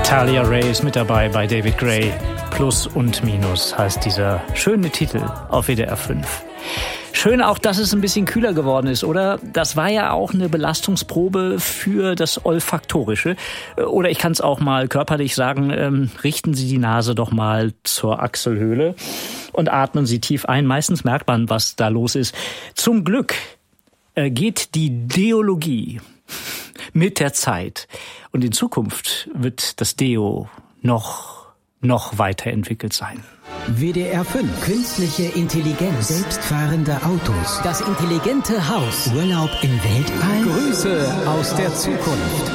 Talia Ray ist mit dabei bei David Gray. Plus und Minus heißt dieser schöne Titel auf WDR 5. Schön auch, dass es ein bisschen kühler geworden ist, oder? Das war ja auch eine Belastungsprobe für das Olfaktorische. Oder ich kann es auch mal körperlich sagen, richten Sie die Nase doch mal zur Achselhöhle und atmen Sie tief ein. Meistens merkt man, was da los ist. Zum Glück geht die Deologie mit der Zeit. Und in Zukunft wird das Deo noch weiterentwickelt sein. WDR 5. Künstliche Intelligenz. Selbstfahrende Autos. Das intelligente Haus. Urlaub im Weltall. Grüße aus der Zukunft.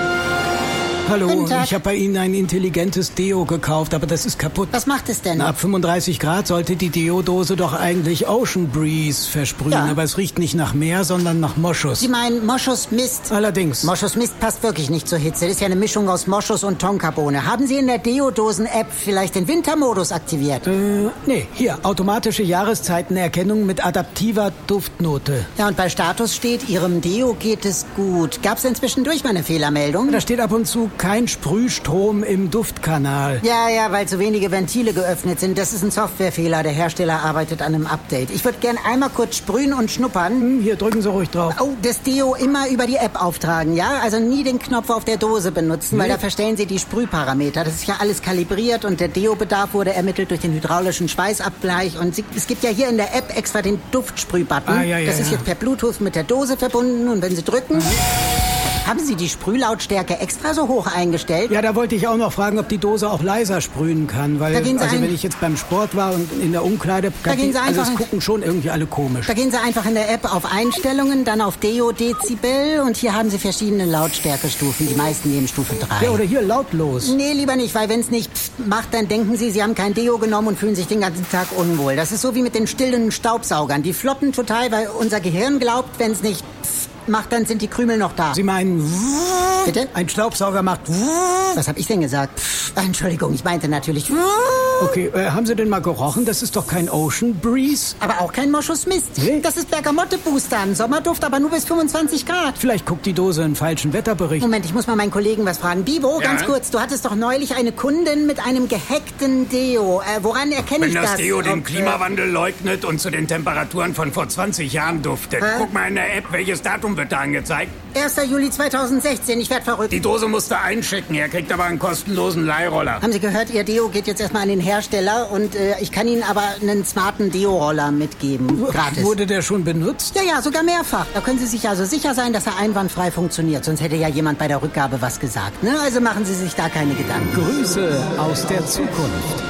Hallo, ich habe bei Ihnen ein intelligentes Deo gekauft, aber das ist kaputt. Was macht es denn? Ab 35 Grad sollte die Deodose doch eigentlich Ocean Breeze versprühen, ja. Aber es riecht nicht nach Meer, sondern nach Moschus. Sie meinen Moschusmist? Allerdings. Moschusmist passt wirklich nicht zur Hitze. Das ist ja eine Mischung aus Moschus und Tonkabohne. Haben Sie in der Deodosen-App vielleicht den Wintermodus aktiviert? Nee, hier, automatische Jahreszeitenerkennung mit adaptiver Duftnote. Ja, und bei Status steht, Ihrem Deo geht es gut. Gab es denn zwischendurch mal eine Fehlermeldung? Da steht ab und zu kein Sprühstrom im Duftkanal. Ja, weil zu wenige Ventile geöffnet sind. Das ist ein Softwarefehler. Der Hersteller arbeitet an einem Update. Ich würde gern einmal kurz sprühen und schnuppern. Hier, drücken Sie ruhig drauf. Oh, das Deo immer über die App auftragen, ja? Also nie den Knopf auf der Dose benutzen, weil da verstellen Sie die Sprühparameter. Das ist ja alles kalibriert und der Deo-Bedarf wurde ermittelt durch den hydraulischen Schweißabgleich. Und es gibt ja hier in der App extra den Duftsprüh-Button. Das ist jetzt per Bluetooth mit der Dose verbunden und wenn Sie drücken... Haben Sie die Sprühlautstärke extra so hoch eingestellt? Ja, da wollte ich auch noch fragen, ob die Dose auch leiser sprühen kann, weil wenn ich jetzt beim Sport war und in der Umkleide, es gucken schon irgendwie alle komisch. Da gehen Sie einfach in der App auf Einstellungen, dann auf Deo-Dezibel und hier haben Sie verschiedene Lautstärkestufen. Die meisten nehmen Stufe 3. Ja, oder hier lautlos. Nee, lieber nicht, weil wenn es nicht macht, dann denken Sie haben kein Deo genommen und fühlen sich den ganzen Tag unwohl. Das ist so wie mit den stillen Staubsaugern. Die floppen total, weil unser Gehirn glaubt, wenn es nicht macht, dann sind die Krümel noch da. Sie meinen... Bitte? Ein Staubsauger macht... Was habe ich denn gesagt? Entschuldigung, ich meinte natürlich... Okay, haben Sie denn mal gerochen? Das ist doch kein Ocean Breeze. Aber auch kein Moschusmist. Nee? Das ist Bergamotte-Booster. Ein Sommerduft, aber nur bis 25 Grad. Vielleicht guckt die Dose einen falschen Wetterbericht. Moment, ich muss mal meinen Kollegen was fragen. Bibo, ganz kurz, du hattest doch neulich eine Kundin mit einem gehackten Deo. Woran erkenne ich das? Wenn das Deo den Klimawandel leugnet und zu den Temperaturen von vor 20 Jahren duftet. Guck mal in der App, welches Datum wird da angezeigt? 1. Juli 2016, ich werd verrückt. Die Dose musste einschicken, er kriegt aber einen kostenlosen Leihroller. Haben Sie gehört, Ihr Deo geht jetzt erstmal an den Hersteller und ich kann Ihnen aber einen smarten Deo-Roller mitgeben, gratis. Wurde der schon benutzt? Ja, sogar mehrfach. Da können Sie sich also sicher sein, dass er einwandfrei funktioniert, sonst hätte ja jemand bei der Rückgabe was gesagt, ne? Also machen Sie sich da keine Gedanken. Grüße aus der Zukunft.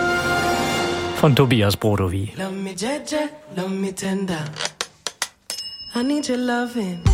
Von Tobias Brodowy. Love me, Jeje, love me tender. I need your loving.